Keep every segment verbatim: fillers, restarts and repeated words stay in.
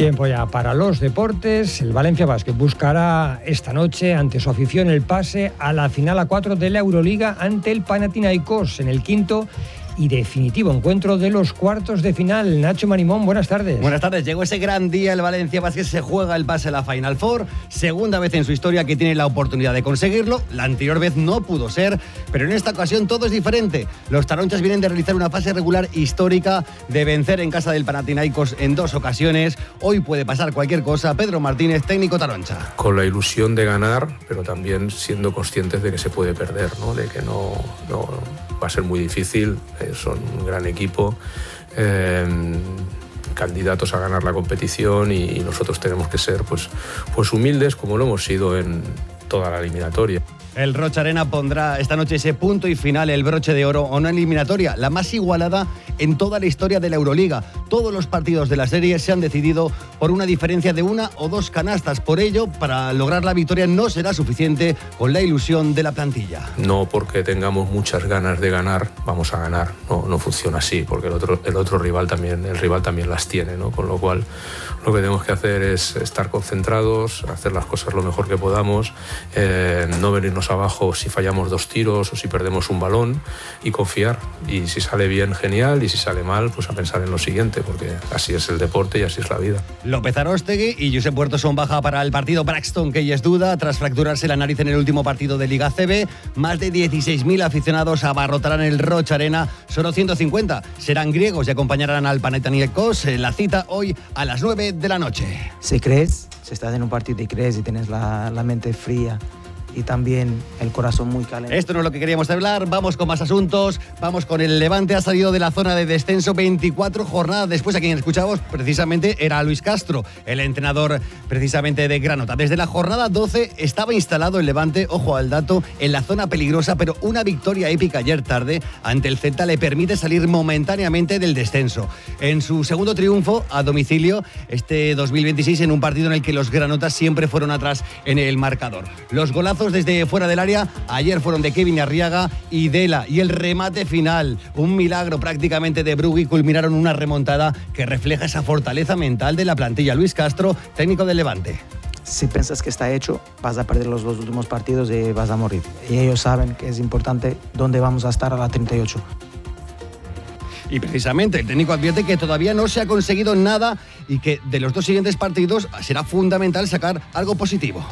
Tiempo ya para los deportes. El Valencia Basket buscará esta noche ante su afición el pase a la final a cuatro de la Euroliga ante el Panathinaikos en el quinto y definitivo encuentro de los cuartos de final. Nacho Marimón, buenas tardes. Buenas tardes. Llegó ese gran día. El Valencia Basket se juega el pase a la Final Four. Segunda vez en su historia que tiene la oportunidad de conseguirlo. La anterior vez no pudo ser, pero en esta ocasión todo es diferente. Los taronchas vienen de realizar una fase regular histórica, de vencer en casa del Panathinaikos en dos ocasiones. Hoy puede pasar cualquier cosa. Pedro Martínez, técnico taroncha. Con la ilusión de ganar, pero también siendo conscientes de que se puede perder, ¿no? De que no, no va a ser muy difícil. Son un gran equipo, eh, candidatos a ganar la competición y, y nosotros tenemos que ser pues, pues humildes como lo hemos sido en toda la eliminatoria. El Rocha Arena pondrá esta noche ese punto y final, el broche de oro a una eliminatoria, la más igualada en toda la historia de la Euroliga. Todos los partidos de la serie se han decidido por una diferencia de una o dos canastas. Por ello, para lograr la victoria no será suficiente con la ilusión de la plantilla. No porque tengamos muchas ganas de ganar, vamos a ganar. No, no funciona así, porque el otro, el otro rival también, el rival también las tiene, ¿no? Con lo cual, lo que tenemos que hacer es estar concentrados, hacer las cosas lo mejor que podamos, eh, no venirnos abajo si fallamos dos tiros o si perdemos un balón y confiar. Y si sale bien, genial, y si sale mal, pues a pensar en lo siguiente, porque así es el deporte y así es la vida. López Aróstegui y Josep Puerto son baja para el partido. Braxton Keyes duda tras fracturarse la nariz en el último partido de Liga C B. Más de dieciséis mil aficionados abarrotarán el Rocha Arena, solo ciento cincuenta serán griegos y acompañarán al Panathinaikos. La cita hoy a las nueve de la noche. Si crees, si estás en un partido y crees y tienes la, la mente fría y también el corazón muy caliente. Esto no es lo que queríamos hablar, vamos con más asuntos, vamos con el Levante. Ha salido de la zona de descenso veinticuatro jornadas después. A quien escuchamos precisamente era a Luis Castro, el entrenador precisamente de Granota. Desde la jornada doce estaba instalado el Levante, ojo al dato, en la zona peligrosa, pero una victoria épica ayer tarde ante el Celta le permite salir momentáneamente del descenso. En su segundo triunfo a domicilio este dos mil veintiséis, en un partido en el que los granotas siempre fueron atrás en el marcador. Los golazos desde fuera del área ayer fueron de Kevin Arriaga y Dela, y el remate final, un milagro prácticamente de Brugui, culminaron una remontada que refleja esa fortaleza mental de la plantilla. Luis Castro, técnico del Levante. Si piensas que está hecho, vas a perder los dos últimos partidos y vas a morir. Y ellos saben que es importante dónde vamos a estar a la treinta y ocho. Y precisamente el técnico advierte que todavía no se ha conseguido nada y que de los dos siguientes partidos será fundamental sacar algo positivo.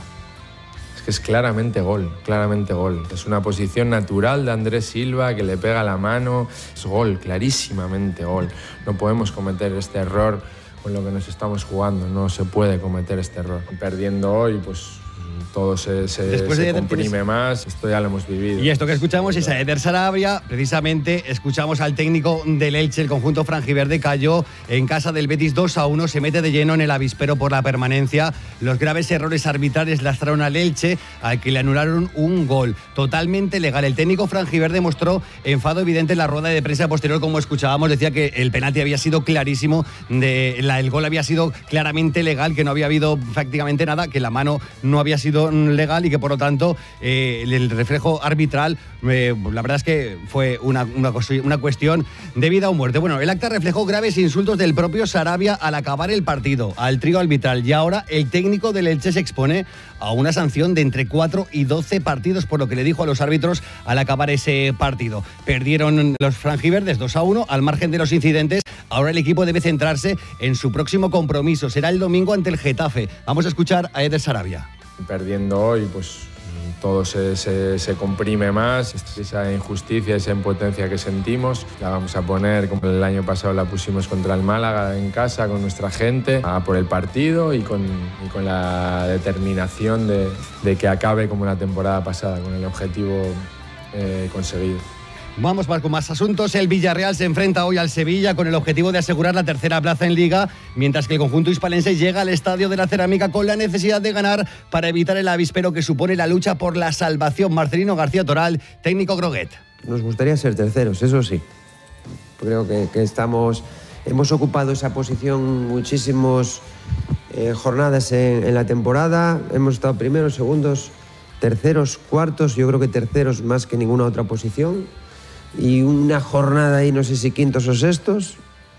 Es que es claramente gol, claramente gol. Es una posición natural de Andrés Silva que le pega la mano. Es gol, clarísimamente gol. No podemos cometer este error con lo que nos estamos jugando. No se puede cometer este error. Perdiendo hoy, pues todo se, se, se comprime más. Esto ya lo hemos vivido. Y esto que escuchamos es a Eder Sarabia. Precisamente escuchamos al técnico del Elche. El conjunto franjiverde cayó en casa del Betis dos a uno. Se mete de lleno en el avispero por la permanencia. Los graves errores arbitrales lastraron al Elche, al que le anularon un gol totalmente legal. El técnico franjiverde mostró enfado evidente en la rueda de prensa posterior. Como escuchábamos, decía que el penalti había sido clarísimo, de la, el gol había sido claramente legal, que no había habido prácticamente nada, que la mano no había sido legal y que por lo tanto eh, el reflejo arbitral eh, la verdad es que fue una, una, una cuestión de vida o muerte. Bueno, el acta reflejó graves insultos del propio Sarabia al acabar el partido al trío arbitral, y ahora el técnico del Elche se expone a una sanción de entre cuatro y doce partidos por lo que le dijo a los árbitros al acabar ese partido. Perdieron los franjiverdes dos a uno. Al margen de los incidentes, ahora el equipo debe centrarse en su próximo compromiso. Será el domingo ante el Getafe. Vamos a escuchar a Eder Sarabia. Perdiendo hoy, pues todo se, se, se comprime más. Esa injusticia, esa impotencia que sentimos, la vamos a poner como el año pasado la pusimos contra el Málaga en casa con nuestra gente, a por el partido y con, y con la determinación de, de que acabe como la temporada pasada, con el objetivo eh, conseguido. Vamos con más asuntos. El Villarreal se enfrenta hoy al Sevilla con el objetivo de asegurar la tercera plaza en Liga, mientras que el conjunto hispalense llega al Estadio de la Cerámica con la necesidad de ganar para evitar el avispero que supone la lucha por la salvación. Marcelino García Toral, técnico Groguet. Nos gustaría ser terceros, eso sí. Creo que, que estamos, hemos ocupado esa posición muchísimas eh, jornadas en, en la temporada. Hemos estado primeros, segundos, terceros, cuartos. Yo creo que terceros más que ninguna otra posición. Y una jornada ahí, no sé si quintos o sextos,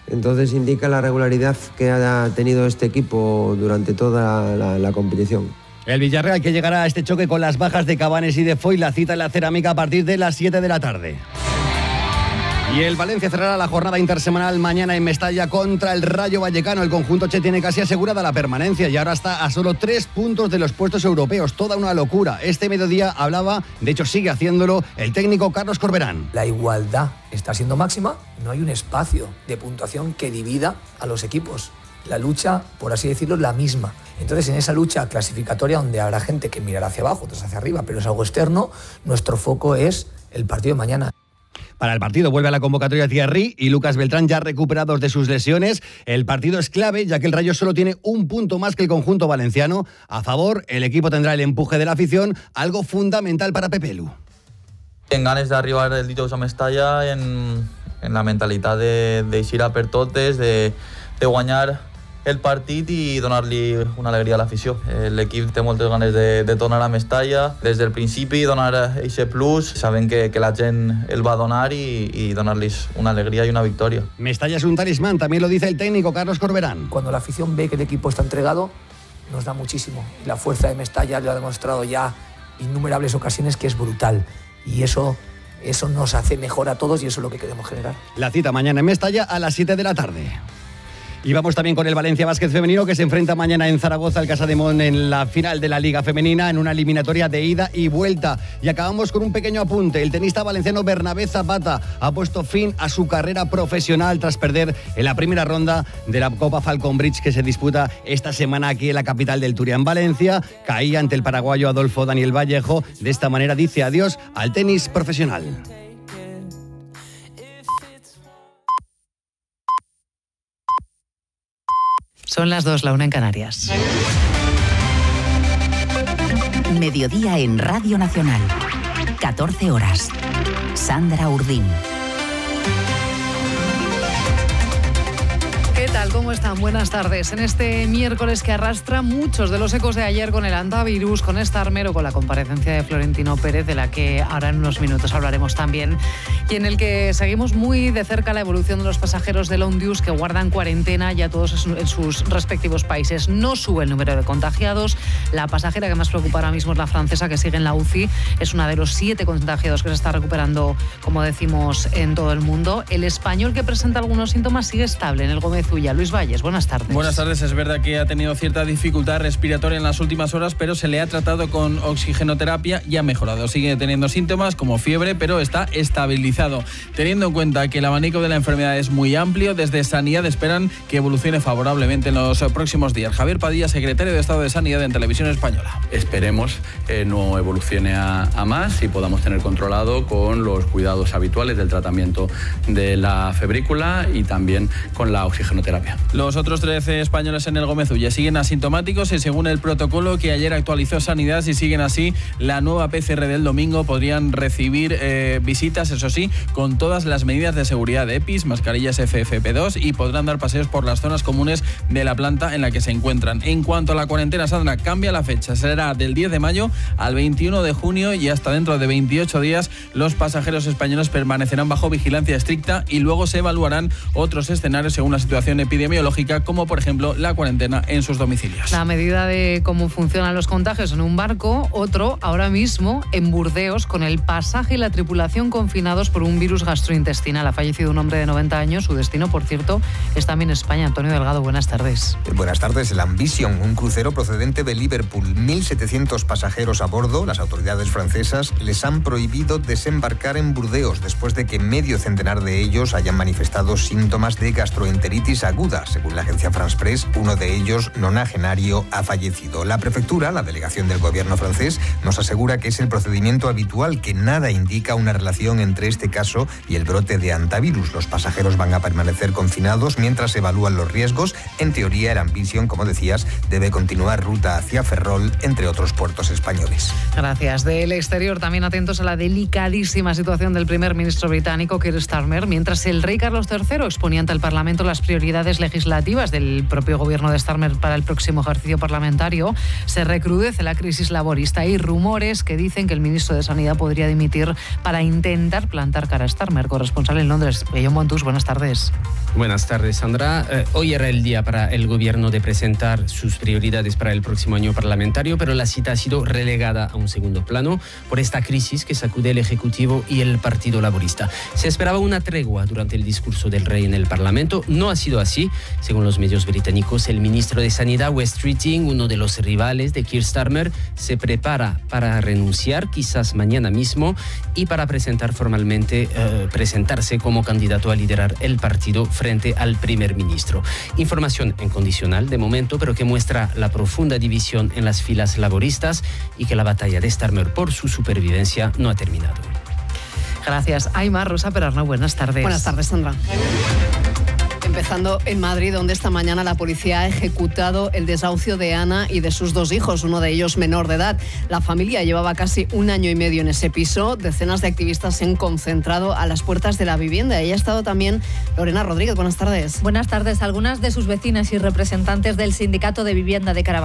Entonces indica la regularidad que ha tenido este equipo durante toda la, la competición. El Villarreal que llegará a este choque con las bajas de Cabanes y de Foy, la cita en la Cerámica a partir de las siete de la tarde. Y el Valencia cerrará la jornada intersemanal mañana en Mestalla contra el Rayo Vallecano. El conjunto che tiene casi asegurada la permanencia y ahora está a solo tres puntos de los puestos europeos. Toda una locura. Este mediodía hablaba, de hecho sigue haciéndolo, el técnico Carlos Corberán. La igualdad está siendo máxima. No hay un espacio de puntuación que divida a los equipos. La lucha, por así decirlo, es la misma. Entonces, en esa lucha clasificatoria donde habrá gente que mirará hacia abajo, otros hacia arriba, pero es algo externo, nuestro foco es el partido de mañana. Para el partido vuelve a la convocatoria Thierry y Lucas Beltrán ya recuperados de sus lesiones. El partido es clave ya que el Rayo solo tiene un punto más que el conjunto valenciano. A favor, el equipo tendrá el empuje de la afición, algo fundamental para Pepe Lu. En ganes d'arribar el dijous a Mestalla, en, en la mentalitat de, de eixir per totes, de, de guanyar el partit i donar-li una alegria a l'afició. L'equip té moltes ganes de, de tornar a Mestalla. Des del principi donar aquest plus, saben que, que la gent el va donar i, y donarles una alegría y una victoria. Mestalla es un talismán, también lo dice el técnico Carlos Corberán. Cuando la afición ve que el equipo está entregado, nos da muchísimo. Y la fuerza de Mestalla lo ha demostrado ya innumerables ocasiones que es brutal. Y eso, eso nos hace mejor a todos y eso es lo que queremos generar. La cita mañana en Mestalla a las siete de la tarde. Y vamos también con el Valencia Básquet femenino que se enfrenta mañana en Zaragoza al Casademón en la final de la Liga Femenina en una eliminatoria de ida y vuelta. Y acabamos con un pequeño apunte. El tenista valenciano Bernabé Zapata ha puesto fin a su carrera profesional tras perder en la primera ronda de la Copa Falcon Bridge que se disputa esta semana aquí en la capital del Turia, en Valencia. Caía ante el paraguayo Adolfo Daniel Vallejo. De esta manera dice adiós al tenis profesional. Son las dos, la una en Canarias. Mediodía en Radio Nacional. catorce horas. Sandra Urdín. ¿Qué tal? ¿Cómo están? Buenas tardes. En este miércoles que arrastra muchos de los ecos de ayer con el antivirus, con Starmer o con la comparecencia de Florentino Pérez, de la que ahora en unos minutos hablaremos también, y en el que seguimos muy de cerca la evolución de los pasajeros del Ondius que guardan cuarentena ya todos en sus respectivos países. No sube el número de contagiados. La pasajera que más preocupa ahora mismo es la francesa, que sigue en la U C I. Es una de los siete contagiados que se está recuperando, como decimos, en todo el mundo. El español, que presenta algunos síntomas, sigue estable en el Gómez Ulla. Luis Valles, buenas tardes. Buenas tardes. Es verdad que ha tenido cierta dificultad respiratoria en las últimas horas, pero se le ha tratado con oxigenoterapia y ha mejorado. Sigue teniendo síntomas como fiebre, pero está estabilizado. Teniendo en cuenta que el abanico de la enfermedad es muy amplio, desde Sanidad esperan que evolucione favorablemente en los próximos días. Javier Padilla, secretario de Estado de Sanidad en Televisión Española. Esperemos eh, no evolucione a, a más y podamos tener controlado con los cuidados habituales del tratamiento de la febrícula y también con la oxigenoterapia. Los otros trece españoles en el Gómez Ulla siguen asintomáticos y según el protocolo que ayer actualizó Sanidad, si siguen así, la nueva P C R del domingo podrían recibir eh, visitas, eso sí, con todas las medidas de seguridad de EPIs, mascarillas F F P dos y podrán dar paseos por las zonas comunes de la planta en la que se encuentran. En cuanto a la cuarentena, Sandra, cambia la fecha. Será del diez de mayo al veintiuno de junio y hasta dentro de veintiocho días los pasajeros españoles permanecerán bajo vigilancia estricta y luego se evaluarán otros escenarios según la situación epidemiológica, como por ejemplo la cuarentena en sus domicilios. La medida de cómo funcionan los contagios en un barco, otro ahora mismo en Burdeos, con el pasaje y la tripulación confinados por un virus gastrointestinal. Ha fallecido un hombre de noventa años. Su destino, por cierto, es también España. Antonio Delgado, buenas tardes. Buenas tardes. El Ambition, un crucero procedente de Liverpool. mil setecientos pasajeros a bordo. Las autoridades francesas les han prohibido desembarcar en Burdeos después de que medio centenar de ellos hayan manifestado síntomas de gastroenteritis aguda. Según la agencia France Press, uno de ellos, nonagenario, ha fallecido. La prefectura, la delegación del gobierno francés, nos asegura que es el procedimiento habitual, que nada indica una relación entre este caso y el brote de antivirus. Los pasajeros van a permanecer confinados mientras se evalúan los riesgos. En teoría, el Ambition, como decías, debe continuar ruta hacia Ferrol, entre otros puertos españoles. Gracias. Del exterior, también atentos a la delicadísima situación del primer ministro británico, Keir Starmer, mientras el rey Carlos tercero exponía ante el Parlamento las prioridades negociaciones legislativas del propio gobierno de Starmer para el próximo ejercicio parlamentario, se recrudece la crisis laborista. Hay rumores que dicen que el ministro de Sanidad podría dimitir para intentar plantar cara a Starmer. Corresponsal en Londres, John Montus, buenas tardes. Buenas tardes, Sandra. Eh, hoy era el día para el gobierno de presentar sus prioridades para el próximo año parlamentario, pero la cita ha sido relegada a un segundo plano por esta crisis que sacude el Ejecutivo y el Partido Laborista. Se esperaba una tregua durante el discurso del rey en el Parlamento. No ha sido así. Según los medios británicos, el ministro de Sanidad, Wes Streeting, uno de los rivales de Keir Starmer, se prepara para renunciar quizás mañana mismo y para presentar formalmente, eh, presentarse como candidato a liderar el partido frente al primer ministro. Información incondicional de momento, pero que muestra la profunda división en las filas laboristas y que la batalla de Starmer por su supervivencia no ha terminado. Gracias. Aymar, Rosa Perarno, buenas tardes. Buenas tardes, Sandra. Empezando en Madrid, donde esta mañana la policía ha ejecutado el desahucio de Ana y de sus dos hijos, uno de ellos menor de edad. La familia llevaba casi un año y medio en ese piso. Decenas de activistas se han concentrado a las puertas de la vivienda. Ahí ha estado también Lorena Rodríguez. Buenas tardes. Buenas tardes. Algunas de sus vecinas y representantes del sindicato de vivienda de Caravaca